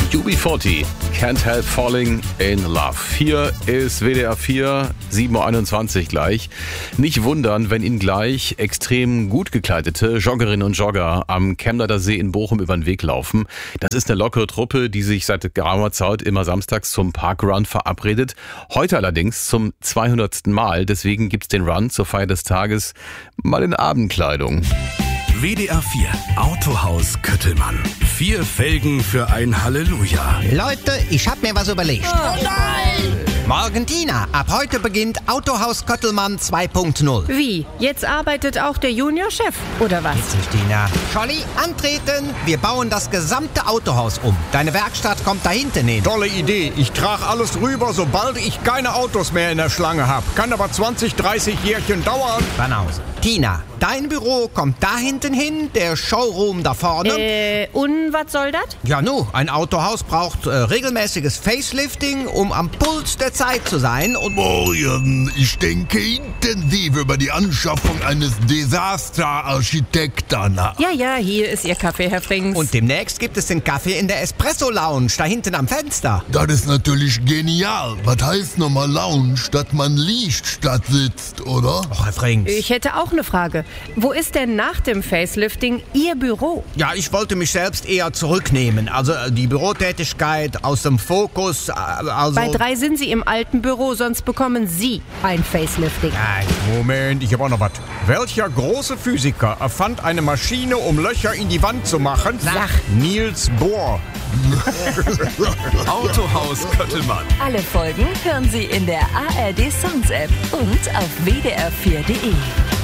UB40, Can't Help Falling in Love. Hier ist WDR 4, 7.21 Uhr gleich. Nicht wundern, wenn Ihnen gleich extrem gut gekleidete Joggerinnen und Jogger am Chemnader See in Bochum über den Weg laufen. Das ist eine lockere Truppe, die sich seit geraumer Zeit immer samstags zum Parkrun verabredet. Heute allerdings zum 200. Mal. Deswegen gibt's den Run zur Feier des Tages mal in Abendkleidung. WDR 4 Autohaus Köttelmann. 4 Felgen für ein Halleluja. Leute, ich hab mir was überlegt. Oh nein! Morgen, Tina. Ab heute beginnt Autohaus Köttelmann 2.0. Wie? Jetzt arbeitet auch der Juniorchef, oder was? Witzig, Tina. Scholli, antreten. Wir bauen das gesamte Autohaus um. Deine Werkstatt kommt da hinten hin. Tolle Idee. Ich trage alles rüber, sobald ich keine Autos mehr in der Schlange habe. Kann aber 20, 30 Jährchen dauern. Banause. Tina, dein Büro kommt da hinten hin, der Showroom da vorne. Und was soll das? Ja, ein Autohaus braucht regelmäßiges Facelifting, um am Puls der Zeit zu sein. Und Morgen, ich denke intensiv über die Anschaffung eines Desaster-Architekten nach. Ja, hier ist Ihr Kaffee, Herr Frings. Und demnächst gibt es den Kaffee in der Espresso-Lounge, da hinten am Fenster. Das ist natürlich genial. Was heißt nochmal Lounge, statt man liegt statt sitzt, oder? Och, Herr Frings. Ich hätte auch eine Frage. Wo ist denn nach dem Facelifting Ihr Büro? Ja, ich wollte mich selbst eher zurücknehmen. Also die Bürotätigkeit aus dem Fokus, Bei 3 sind Sie im alten Büro, sonst bekommen Sie ein Facelifting. Moment, ich habe auch noch was. Welcher große Physiker erfand eine Maschine, um Löcher in die Wand zu machen? Sag. Niels Bohr. Autohaus Köttelmann. Alle Folgen hören Sie in der ARD Sounds App und auf wdr4.de.